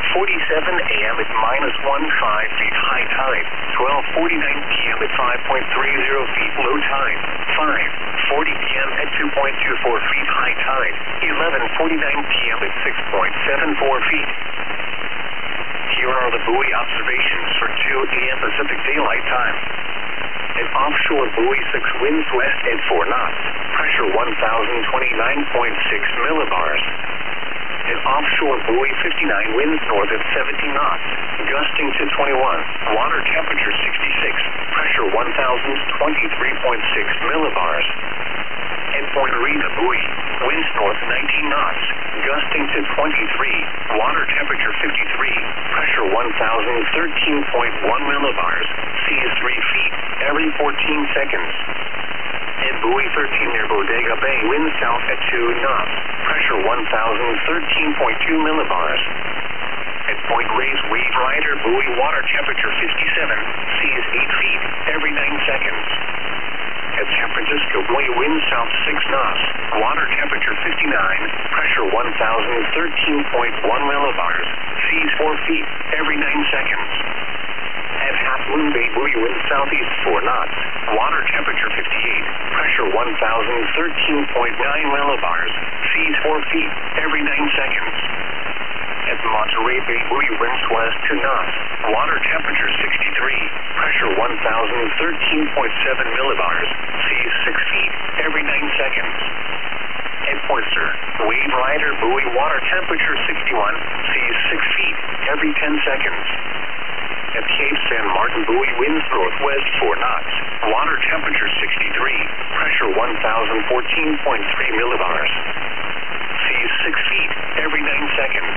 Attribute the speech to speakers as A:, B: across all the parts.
A: a.m. at -15 feet high tide. 12:49 p.m. at 5.30 feet low tide. 5:40 p.m. at 2.24 feet high tide. 11:49 p.m. at 6.74 feet. Here are the buoy observations for 2 a.m. Pacific Daylight Time. An offshore buoy 6 winds west at 4 knots. Pressure 1,029.6 millibars. An offshore buoy 59 winds north at 17 knots. Gusting to 21. Water temperature 66. Pressure 1,023.6 millibars. At Point Riva buoy, winds north 19 knots. Gusting to 23. Water temperature 53. Pressure 1,013.1 millibars. Seas 3 feet every 14 seconds. At buoy 13 near Bodega Bay, wind south at 2 knots. Pressure 1,013.2 millibars. At Point Reyes Wave Rider buoy, water temperature 57. Seas 8 feet every 9 seconds. At San Francisco buoy, wind south 6 knots. Water temperature 59. Pressure 1,013.1 millibars. Seas 4 feet every 9 seconds. At Half Moon Bay buoy, wind southeast 4 knots. Water temperature 58. Pressure 1,013.9 millibars. Seas 4 feet every 9 seconds. At Monterey Bay buoy, winds west 2 knots. Water temperature 63. Pressure 1,013.7 millibars. Seas 6 feet every 9 seconds. At Poynter, Wave Rider buoy, water temperature 61. Seas 6 feet every 10 seconds. At Cape San Martin buoy, winds northwest 4 knots. Water temperature 63. Pressure 1,014.3 millibars. Seas 6 feet every 9 seconds.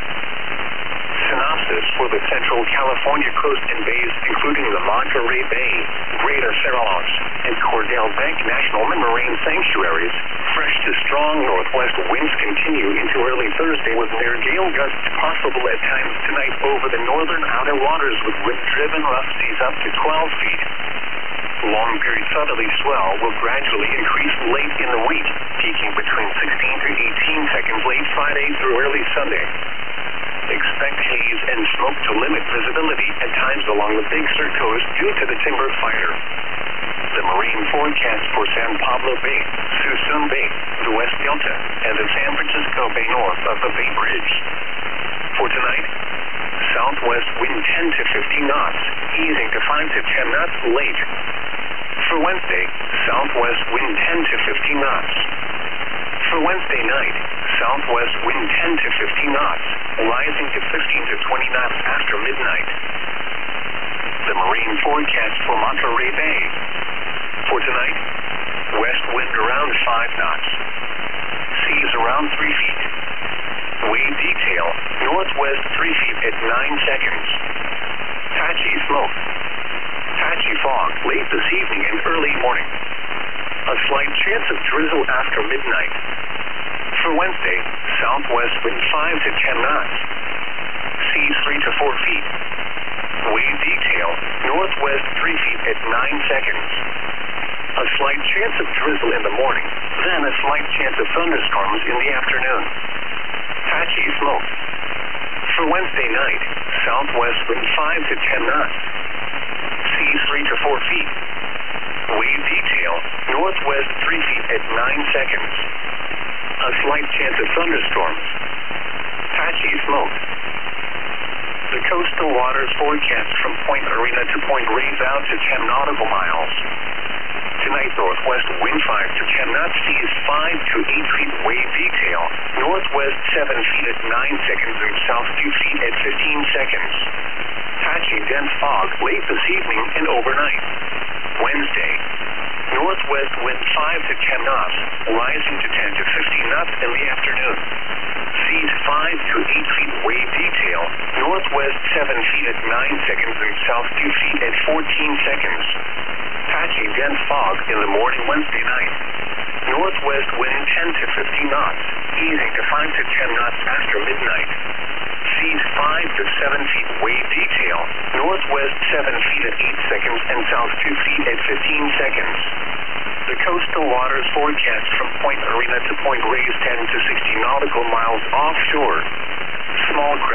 A: Synopsis for the Central California coast and bays, including the Monterey Bay, Greater Farallones, and Cordell Bank National Marine Sanctuaries. Fresh to strong northwest winds continue into early Thursday with near gale gusts possible at times tonight over the northern outer waters with wind-driven rough seas up to 12 feet. Long-period southerly swell will gradually increase late in the week, peaking between 16 to 18 seconds late Friday through early Sunday. Expect haze and smoke to limit visibility at times along the Big Sur coast due to the timber fire. The marine forecast for San Pablo Bay, Suisun Bay, the West Delta, and the San Francisco Bay north of the Bay Bridge. For tonight, southwest wind 10 to 15 knots, easing to 5 to 10 knots late. For Wednesday, southwest wind 10 to 15 knots. For Wednesday night, southwest wind 10 to 15 knots, rising to 15 to 20 knots after midnight. The marine forecast for Monterey Bay. For tonight, west wind around 5 knots. Seas around 3 feet. Wave detail, northwest 3 feet at 9 seconds. Patchy smoke. Patchy fog late this evening and early morning. A slight chance of drizzle after midnight. For Wednesday, southwest wind 5 to 10 knots. Seas 3 to 4 feet. Wave detail, northwest 3 feet at 9 seconds. A slight chance of drizzle in the morning, then a slight chance of thunderstorms in the afternoon. Patchy smoke. For Wednesday night, southwest wind 5 to 10 knots. Seas 3 to 4 feet. Wave detail, northwest 3 feet at 9 seconds. A slight chance of thunderstorms. Patchy smoke. The coastal waters forecast from Point Arena to Point Reyes out to 10 nautical miles. Tonight, northwest wind 5 to 10 knots, seas 5 to 8 feet, wave detail. Northwest 7 feet at 9 seconds and south 2 feet at 15 seconds. Patchy dense fog late this evening and overnight. Wednesday, northwest wind 5 to 10 knots, rising to 10 to 15 knots in the afternoon. Seas 5 to 8 feet, wave detail. Northwest 7 feet at 9 seconds and south 2 feet at 14 seconds. Patchy dense fog in the morning Wednesday night. Northwest wind 10 to 15 knots, easing to 5 to 10 knots after midnight. Seas 5 to 7 feet, wave detail. Northwest 7 feet at 8 seconds and south 2 feet at 15 seconds. The coastal waters forecast from Point Arena to Point Reyes 10 to 60 nautical miles offshore. Small craft.